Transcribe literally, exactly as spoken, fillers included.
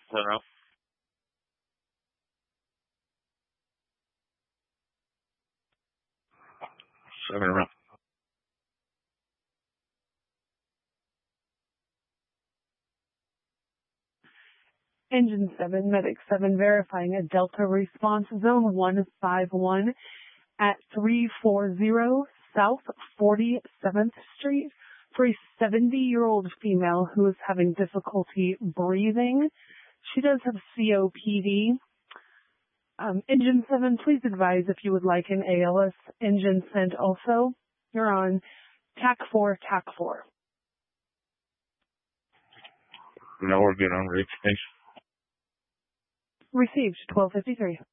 Hello. Seven around. Engine seven, Medic seven, verifying a Delta response, zone one five one at three forty South forty-seventh Street for a seventy-year-old female who is having difficulty breathing. She does have C O P D. Um, Engine seven, please advise if you would like an A L S engine sent also. You're on T A C four, T A C four. No, we're good on reach. Thanks. Received, twelve fifty-three.